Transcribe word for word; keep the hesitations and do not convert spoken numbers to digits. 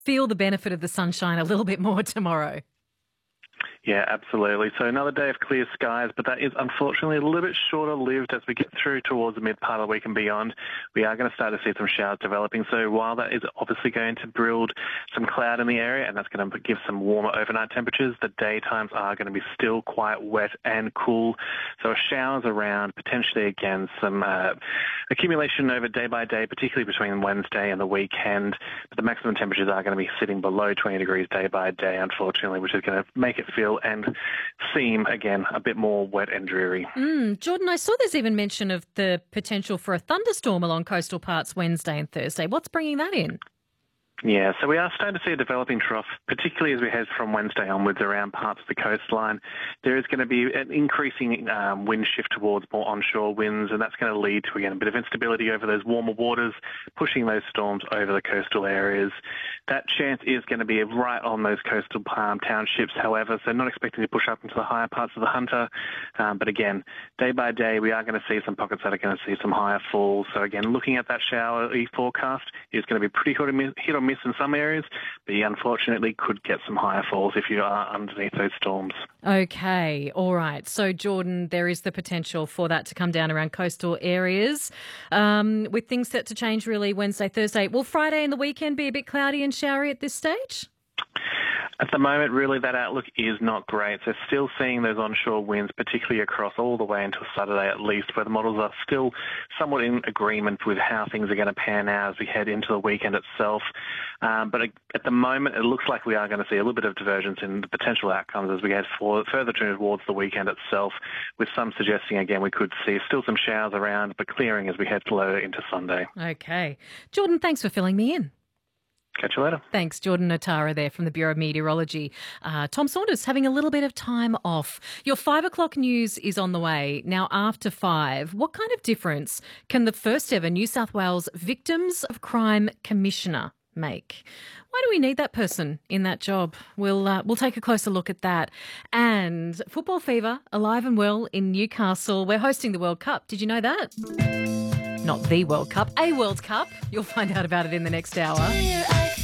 feel the benefit of the sunshine a little bit more tomorrow. Yeah, absolutely. So another day of clear skies, but that is unfortunately a little bit shorter lived as we get through towards the mid part of the week and beyond. We are going to start to see some showers developing. So while that is obviously going to build some cloud in the area, and that's going to give some warmer overnight temperatures, the daytimes are going to be still quite wet and cool. So showers around, potentially again some uh, accumulation over day by day, particularly between Wednesday and the weekend. But the maximum temperatures are going to be sitting below twenty degrees day by day, unfortunately, which is going to make it feel and seem, again, a bit more wet and dreary. Mm, Jordan, I saw there's even mention of the potential for a thunderstorm along coastal parts Wednesday and Thursday. What's bringing that in? Yeah, so we are starting to see a developing trough, particularly as we head from Wednesday onwards around parts of the coastline. There is going to be an increasing um, wind shift towards more onshore winds, and that's going to lead to, again, a bit of instability over those warmer waters, pushing those storms over the coastal areas. That chance is going to be right on those coastal um, townships, however, so not expecting to push up into the higher parts of the Hunter. Um, but again, day by day, we are going to see some pockets that are going to see some higher falls. So again, looking at that showery forecast is going to be pretty hit or miss, hit or miss in some areas, but you unfortunately could get some higher falls if you are underneath those storms. Okay, all right. So, Jordan, there is the potential for that to come down around coastal areas um, with things set to change really Wednesday, Thursday. Will Friday and the weekend be a bit cloudy and showery at this stage? At the moment, really, that outlook is not great. So still seeing those onshore winds, particularly across all the way until Saturday at least, where the models are still somewhat in agreement with how things are going to pan out as we head into the weekend itself. Um, but at the moment, it looks like we are going to see a little bit of divergence in the potential outcomes as we head forward, further towards the weekend itself, with some suggesting, again, we could see still some showers around, but clearing as we head further into Sunday. Okay. Jordan, thanks for filling me in. Catch you later. Thanks, Jordan Notara there from the Bureau of Meteorology. Uh, Tom Saunders having a little bit of time off. Your five o'clock news is on the way. Now, after five, what kind of difference can the first ever New South Wales Victims of Crime Commissioner make? Why do we need that person in that job? We'll uh, we'll take a closer look at that. And football fever alive and well in Newcastle. We're hosting the World Cup. Did you know that? Not the World Cup, a World Cup. You'll find out about it in the next hour.